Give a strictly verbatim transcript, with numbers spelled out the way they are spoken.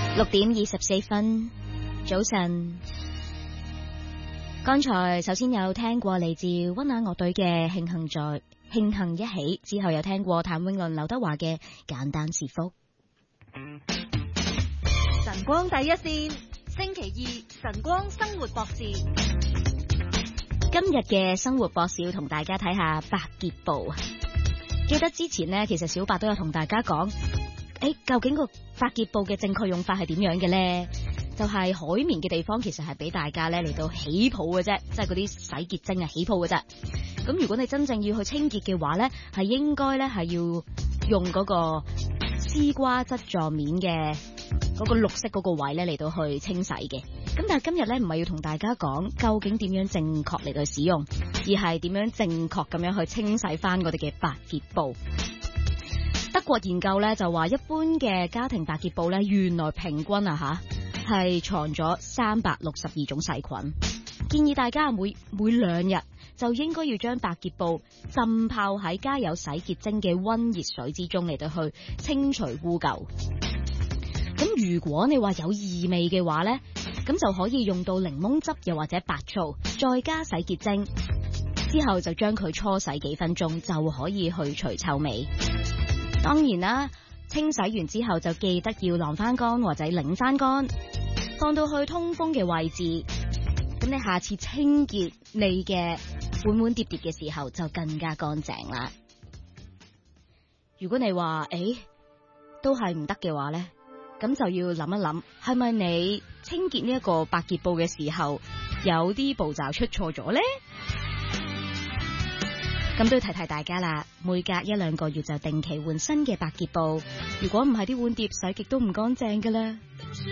六點二十四分，早晨。剛才首先有聽過嚟自溫拿樂隊嘅慶幸在慶幸一起，之後有聽過譚詠麟劉德華嘅簡單是福。 晨光第一線，星期二晨光生活博士。 今日嘅生活博士要同大家睇下百潔布。記得之前呢，其實小白都有同大家講，誒，究竟個百潔布嘅正確用法係點樣嘅呢？就係海綿嘅地方，其實係俾大家咧嚟到起泡嘅啫，即係嗰啲洗潔精啊起泡嘅啫。咁如果你真正要去清潔嘅話咧，係應該咧係要用嗰個絲瓜質狀面嘅嗰個綠色嗰個位咧嚟到去清洗嘅。咁但係今日咧唔係要同大家講究竟點樣正確嚟到使用，而係點樣正確咁樣去清洗翻我哋嘅百潔布。德國研究咧就話，一般嘅家庭百潔布咧，原來平均啊吓係藏咗三百六十二種細菌。建議大家每每兩日就應該要將百潔布浸泡喺加有洗潔精嘅溫熱水之中嚟到去清除污垢。咁如果你話有異味嘅話呢，咁就可以用到檸檬汁又或者白醋，再加洗潔精，之後就將佢搓洗幾分鐘就可以去除臭味。當然啦，清洗完之後就記得要晾翻乾或者擰翻乾，放到去通風嘅位置。咁你下次清潔你嘅碗碗碟碟嘅時候就更加乾淨啦。如果你話誒都係唔得嘅話呢，咁就要諗一諗，係咪你清潔呢一個百潔布嘅時候有啲步驟出錯咗呢？咁都要提提大家啦，每隔一兩個月就定期換新嘅百潔布，如果唔係啲碗碟洗極都唔乾淨噶啦。